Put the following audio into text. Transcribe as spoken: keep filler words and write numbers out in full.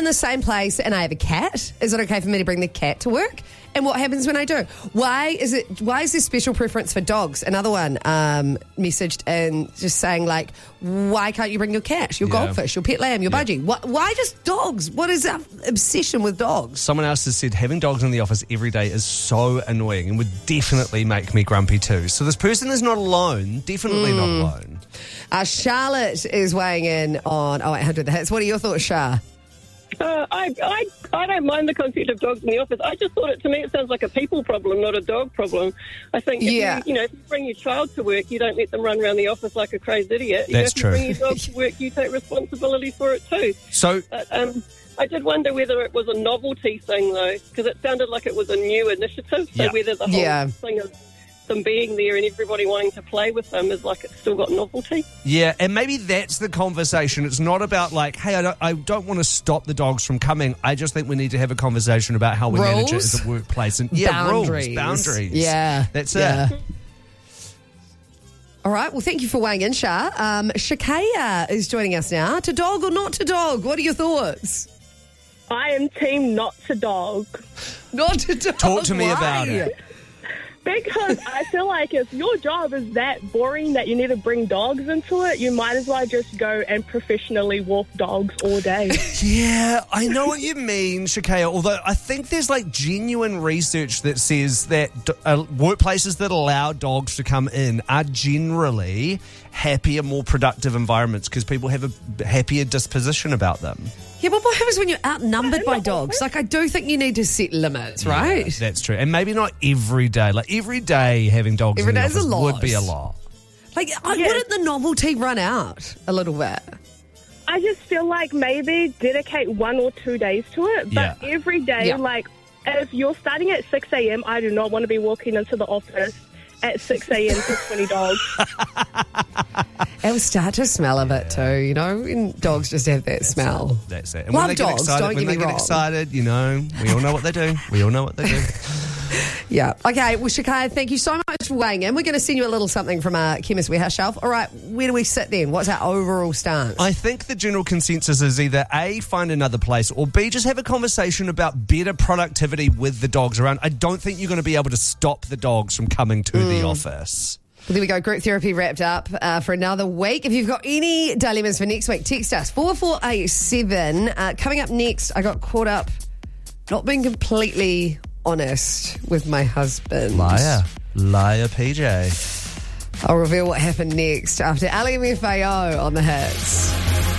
the same place and I have a cat, is it okay for me to bring the cat to work? And what happens when I do? Why is it? Why is there special preference for dogs? Another one um, messaged and just saying like, why can't you bring your cat, your Yeah. goldfish, your pet lamb, your Yeah. budgie? Why, why just dogs? What is our obsession with dogs? Someone else has said having dogs in the office every day is so annoying and would definitely make me grumpy too. So this person is not alone. Definitely Mm. not alone. Uh, Charlotte is weighing in on oh eight hundred the hits. What are your thoughts, Char? Uh, I, I I don't mind the concept of dogs in the office. I just thought it, to me, it sounds like a people problem, not a dog problem. I think, if Yeah. you, you know, if you bring your child to work, you don't let them run around the office like a crazy idiot. You know, That's if you true. bring your dog to work, you take responsibility for it too. So But, um, I did wonder whether it was a novelty thing, though, because it sounded like it was a new initiative. So Yeah. whether the whole Yeah. thing of them being there and everybody wanting to play with them is like it's still got novelty. yeah, and maybe that's the conversation. It's not about like, hey, I don't, I don't want to stop the dogs from coming. I just think we need to have a conversation about how we manage it Rules? as a workplace. And yeah, Boundaries. rules, boundaries. Yeah. That's Yeah. it. All right, well, thank you for weighing in, Shah. Um, Shakaya is joining us now. To dog or not to dog? What are your thoughts? I am team not to dog. Not to dog. Talk to me Why? about it. Because I feel like if your job is that boring that you need to bring dogs into it, you might as well just go and professionally walk dogs all day. Yeah, I know what you mean, Shakaya. Although I think there's like genuine research that says that uh, workplaces that allow dogs to come in are generally happier, more productive environments because people have a happier disposition about them. Yeah, but what happens when you're outnumbered by dogs? Like, I do think you need to set limits, right? Yeah, that's true. And maybe not every day. Like every day having dogs Every in the day's a office lot. would be a lot. Like, I, Yeah. wouldn't the novelty run out a little bit? I just feel like maybe dedicate one or two days to it, but Yeah. every day, Yeah. like, if you're starting at six a.m., I do not want to be walking into the office at six a.m. to twenty dogs. It'll start to smell a bit too, you know? And dogs just have that smell. That's it. And Love when they dogs, get excited, don't when get they me get wrong. excited, you know, we all know what they do. We all know what they do. Yeah. Okay, well, Shakaya, thank you so much for weighing in. We're going to send you a little something from our Chemist Warehouse shelf. All right, where do we sit then? What's our overall stance? I think the general consensus is either A, find another place, or B, just have a conversation about better productivity with the dogs around. I don't think you're going to be able to stop the dogs from coming to the office. Well, there we go. Group therapy wrapped up uh, for another week. If you've got any dilemmas for next week, text us four four eight seven. Uh, coming up next, I got caught up not being completely honest with my husband. Liar. Liar P J. I'll reveal what happened next after L M F A O on the hits.